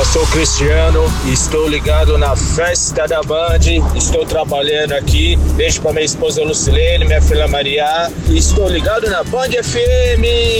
Eu sou o Cristiano, estou ligado na festa da Band, estou trabalhando aqui, beijo para minha esposa Lucilene, minha filha Maria, e estou ligado na Band FM.